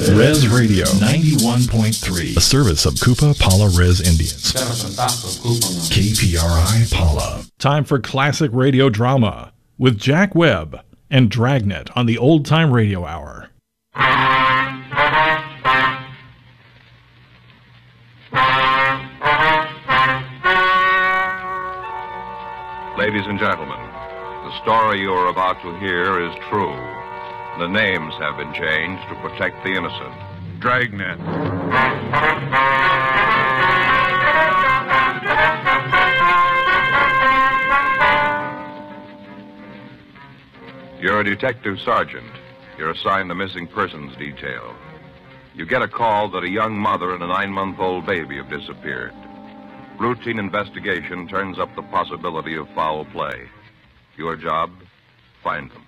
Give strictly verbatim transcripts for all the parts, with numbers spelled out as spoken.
Res Radio ninety-one point three, a service of Koopa Pala Res Indians. K P R I Pala. Time for classic radio drama with Jack Webb and Dragnet on the Old Time Radio Hour. Ladies and gentlemen, the story you are about to hear is true. The names have been changed to protect the innocent. Dragnet. You're a detective sergeant. You're assigned the missing persons detail. You get a call that a young mother and a nine-month-old baby have disappeared. Routine investigation turns up the possibility of foul play. Your job, find them.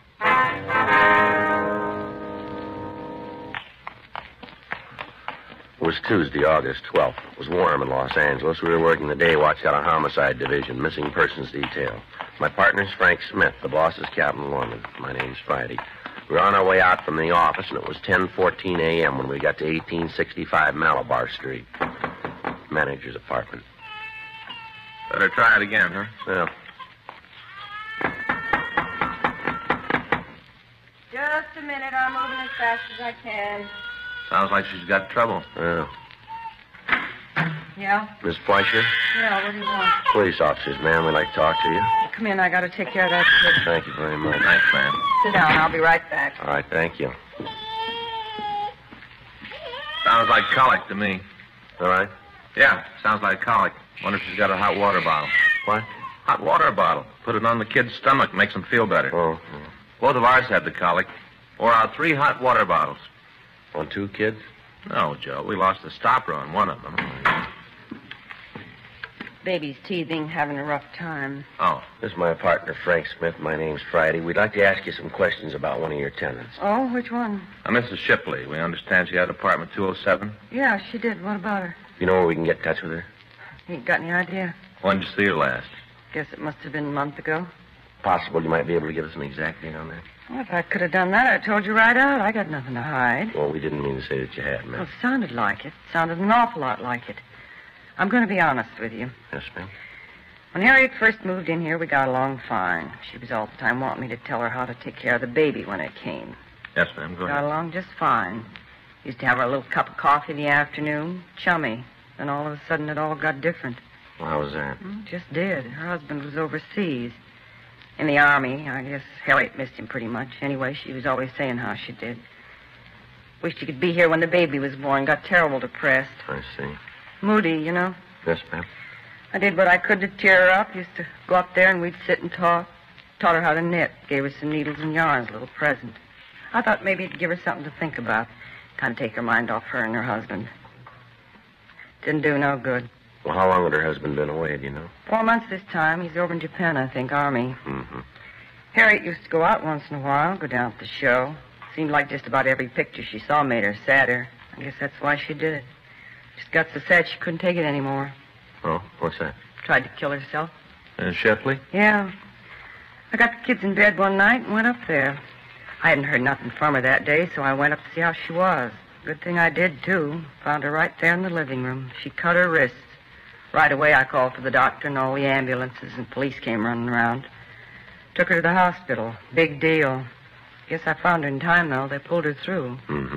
It was Tuesday, August twelfth. It was warm in Los Angeles. We were working the day watch out of Homicide Division, missing persons detail. My partner's Frank Smith. The boss is Captain Lorman. My name's Friday. We were on our way out from the office, and it was ten fourteen a.m. when we got to eighteen sixty-five Malabar Street. Manager's apartment. Better try it again, huh? Yeah. Just a minute. I'm moving as fast as I can. Sounds like she's got trouble. Yeah. Yeah? Miss Fleischer? Yeah, what do you want? Police officers, ma'am. We'd like to talk to you. Come in. I got to take care of that kid. Thank you very much. Thanks, ma'am. Sit down. I'll be right back. All right, thank you. Sounds like colic to me. All right. Yeah, sounds like colic. Wonder if she's got a hot water bottle. What? Hot water bottle. Put it on the kid's stomach. Makes him feel better. Oh. oh. Both of ours had the colic. Wore out three hot water bottles. On two kids? No, Joe. We lost the stopper on one of them. Baby's teething, having a rough time. Oh. This is my partner, Frank Smith. My name's Friday. We'd like to ask you some questions about one of your tenants. Oh, which one? Now, Missus Shipley. We understand she had apartment two oh seven. Yeah, she did. What about her? You know where we can get in touch with her? You got any idea? When did you see her last? Guess it must have been a month ago. Possible you might be able to give us an exact date on that. Well, if I could have done that, I told you right out. I got nothing to hide. Well, we didn't mean to say that you had, Well, ma'am. it sounded like it. Sounded an awful lot like it. I'm going to be honest with you. Yes, ma'am. When Harriet first moved in here, we got along fine. She was all the time wanting me to tell her how to take care of the baby when it came. Yes, ma'am. Go Got ahead. along just fine. Used to have our little cup of coffee in the afternoon. Chummy. Then all of a sudden it all got different. Well, how was that? Mm, just did. Her husband was overseas. In the Army. I guess Harriet missed him pretty much. Anyway, she was always saying how she did. Wished she could be here when the baby was born. Got terrible depressed. I see. Moody, you know. Yes, ma'am. I did what I could to cheer her up. Used to go up there and we'd sit and talk. Taught her how to knit. Gave her some needles and yarns, a little present. I thought maybe it'd give her something to think about. Kind of take her mind off her and her husband. Didn't do no good. Well, how long had her husband been away, do you know? Four months this time. He's over in Japan, I think, Army. Mm-hmm. Harriet used to go out once in a while, go down to the show. Seemed like just about every picture she saw made her sadder. I guess that's why she did it. Just got so sad she couldn't take it anymore. Oh, what's that? Tried to kill herself. Uh, Shipley? Yeah. I got the kids in bed one night and went up there. I hadn't heard nothing from her that day, so I went up to see how she was. Good thing I did, too. Found her right there in the living room. She cut her wrists. Right away, I called for the doctor, and all the ambulances and police came running around. Took her to the hospital. Big deal. Guess I found her in time, though. They pulled her through. Mm-hmm.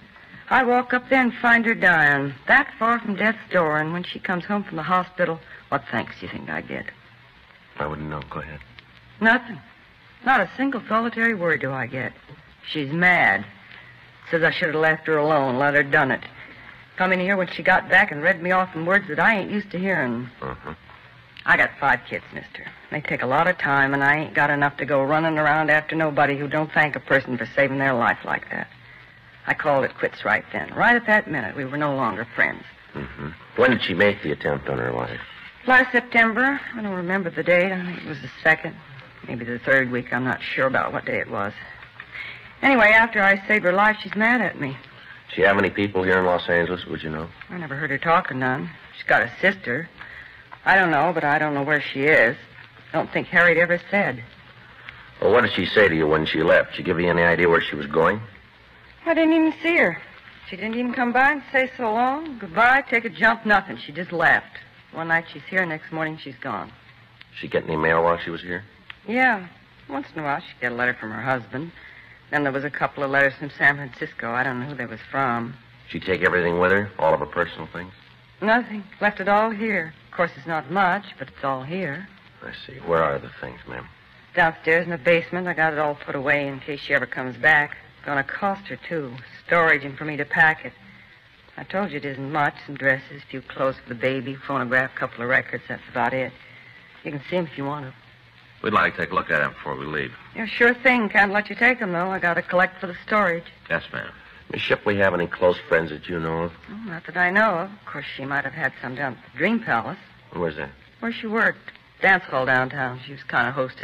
I walk up there and find her dying, that far from death's door, and when she comes home from the hospital, what thanks do you think I get? I wouldn't know. Go ahead. Nothing. Not a single solitary word do I get. She's mad. Says I should have left her alone, let her done it. Come in here when she got back and read me off in words that I ain't used to hearing. Uh-huh. I got five kids, mister. They take a lot of time, and I ain't got enough to go running around after nobody who don't thank a person for saving their life like that. I called it quits right then. Right at that minute, we were no longer friends. Mm-hmm. When did she make the attempt on her life? Last September. I don't remember the date. I think it was the second. Maybe the third week. I'm not sure about what day it was. Anyway, after I saved her life, she's mad at me. Does she have any people here in Los Angeles, would you know? I never heard her talk of none. She's got a sister. I don't know, but I don't know where she is. Don't think Harriet ever said. Well, what did she say to you when she left? Did she give you any idea where she was going? I didn't even see her. She didn't even come by and say so long. Goodbye, take a jump, nothing. She just left. One night she's here, next morning she's gone. She get any mail while she was here? Yeah. Once in a while she'd get a letter from her husband. Then there was a couple of letters from San Francisco. I don't know who they was from. She'd take everything with her? All of her personal things? Nothing. Left it all here. Of course, it's not much, but it's all here. I see. Where are the things, ma'am? Downstairs in the basement. I got it all put away in case she ever comes back. It's gonna cost her, too. Storage and for me to pack it. I told you it isn't much. Some dresses, a few clothes for the baby, phonograph, couple of records. That's about it. You can see them if you want to. We'd like to take a look at them before we leave. Yeah, sure thing. Can't let you take them, though. I gotta collect for the storage. Yes, ma'am. Miss Shipley have any close friends that you know of? Well, not that I know of. Of course, she might have had some down at the Dream Palace. Where's that? Where she worked. Dance hall downtown. She was kind of hostess.